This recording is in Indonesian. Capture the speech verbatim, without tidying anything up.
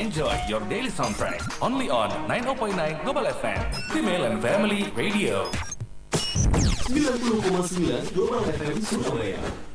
Enjoy your daily soundtrack only on nine oh point nine Global F M, Female and Family Radio. sembilan puluh koma sembilan Global F M Surabaya.